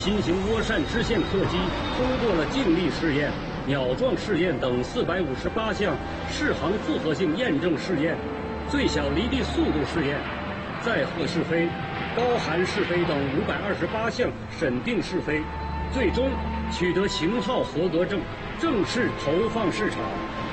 新型涡扇支线客机通过了静力试验、鸟状试验等458项适航复合性验证试验、最小离地速度试验、载荷试飞、高寒试飞等528项审定试飞，最终取得型号合格证，正式投放市场。